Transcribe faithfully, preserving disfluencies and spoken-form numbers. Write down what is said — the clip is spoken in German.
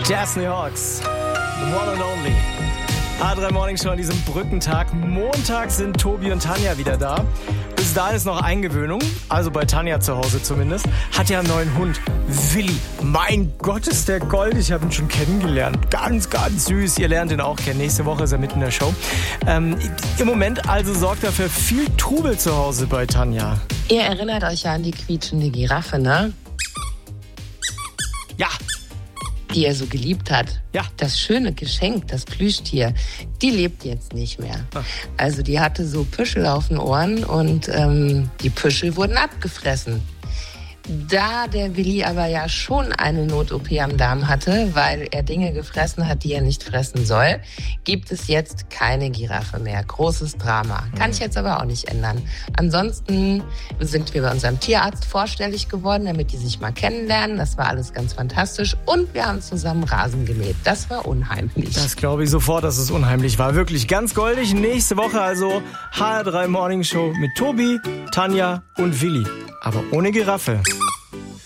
Jasny Hawks, the one and only. A drei Morning Show an diesem Brückentag. Montag sind Tobi und Tanja wieder da. Bis dahin ist noch Eingewöhnung, also bei Tanja zu Hause zumindest. Hat ja einen neuen Hund, Willi. Mein Gott, ist der Gold. Ich habe ihn schon kennengelernt. Ganz, ganz süß. Ihr lernt ihn auch kennen. Nächste Woche ist er mit in der Show. Ähm, Im Moment also sorgt er für viel Trubel zu Hause bei Tanja. Ihr erinnert euch ja an die quietschende Giraffe, ne? Ja. Die er so geliebt hat. Ja. Das schöne Geschenk, das Plüschtier, die lebt jetzt nicht mehr. Ach. Also die hatte so Püschel auf den Ohren und ähm, die Püschel wurden abgefressen. Da der Willi aber ja schon eine Not-O P am Darm hatte, weil er Dinge gefressen hat, die er nicht fressen soll, gibt es jetzt keine Giraffe mehr. Großes Drama. Kann ich jetzt aber auch nicht ändern. Ansonsten sind wir bei unserem Tierarzt vorstellig geworden, damit die sich mal kennenlernen. Das war alles ganz fantastisch. Und wir haben zusammen Rasen gemäht. Das war unheimlich. Das glaube ich sofort, dass es unheimlich war. Wirklich ganz goldig. Nächste Woche also H R drei Morning Show mit Tobi, Tanja und Willi. Aber ohne Giraffe.